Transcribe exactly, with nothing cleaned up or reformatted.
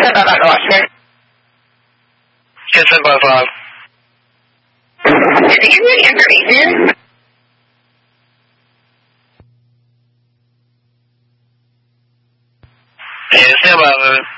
that I lost it. Yes, sir, by five. Did you give me information? Yeah, stand by, baby.